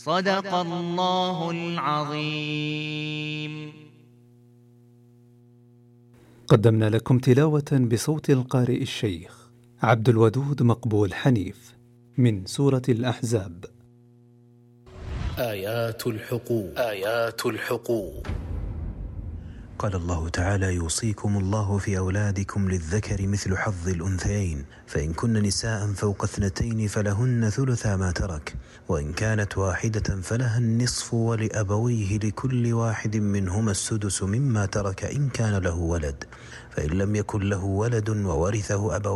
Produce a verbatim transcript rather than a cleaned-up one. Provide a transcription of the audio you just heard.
صدق الله العظيم. قدمنا لكم تلاوة بصوت القارئ الشيخ عبد الودود مقبول حنيف من سورة الأحزاب. آيات الحقوق. آيات الحقوق. قال الله تعالى: يوصيكم الله في أولادكم للذكر مثل حظ الأنثيين، فإن كن نساء فوق اثنتين فلهن ثلثا ما ترك، وإن كانت واحدة فلها النصف، ولأبويه لكل واحد منهما السدس مما ترك إن كان له ولد، فإن لم يكن له ولد وورثه أبواه